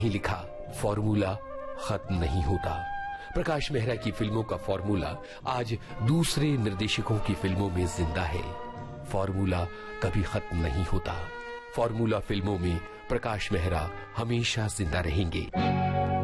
ही लिखा, फॉर्मूला खत्म नहीं होता। प्रकाश मेहरा की फिल्मों का फॉर्मूला आज दूसरे निर्देशकों की फिल्मों में जिंदा है। फॉर्मूला कभी खत्म नहीं होता। फॉर्मूला फिल्मों में प्रकाश मेहरा हमेशा जिंदा रहेंगे।